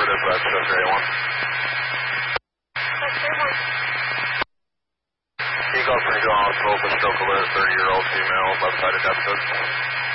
affirmative, that's J1. Eagle for Eagle Hospital for stroke alert, 30-year-old female, left-sided deficit.